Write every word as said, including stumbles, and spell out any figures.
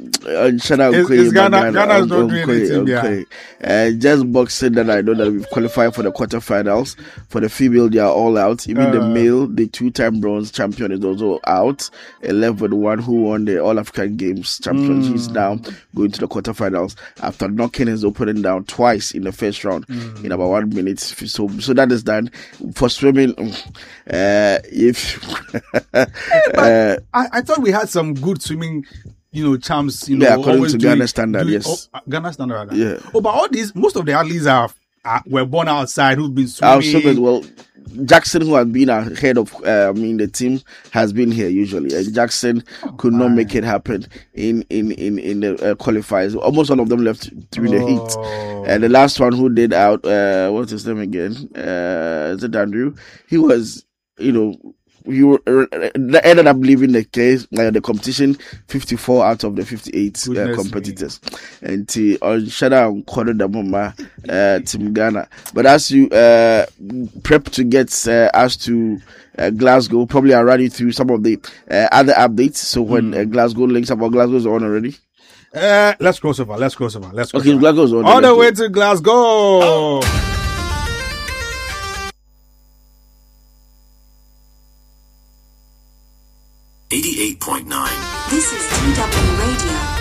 uh, shout out It's, it's Ghana. Ghana is not doing anything. Yeah. Uh, just boxing that I know that we've qualified for the quarterfinals. For the female, they are all out. Even uh, the male, the two-time bronze champion is also out. eleven one who won the All African Games champion. Mm. He's now going to the quarterfinals after knocking his opponent down twice in the first round mm. in about one minute. So, so that is done. For swimming, uh, if uh, I, I thought we had some good swimming, you know, champs. You know, yeah, according to Ghana standard, doing, yes. Oh, Ghana standard. Rather. Yeah. Oh, but all these, most of the athletes are, are were born outside who've been swimming. Our swimmers, well, Jackson, who has been ahead of, uh, I mean, the team has been here usually, and Jackson oh, could not man. make it happen in in in in the uh, qualifiers. Almost all of them left through the heat, oh. and the last one who did out, uh, what's his name again? Uh, is it Andrew? He was, you know. You uh, ended up leaving the case, uh, the competition, fifty-four out of the fifty-eight uh, competitors, me. and to on Shada and Kodo Damoma, uh, Team Ghana. But as you uh, prep to get uh, us to uh, Glasgow, probably I'll run you through some of the uh, other updates. So when mm. uh, Glasgow links up, or Glasgow's on already. Uh, let's cross over. Let's cross over. Let's cross okay, over. Glasgow's on. All the way to Glasgow. Oh. eighty-eight point nine. This is T W Radio.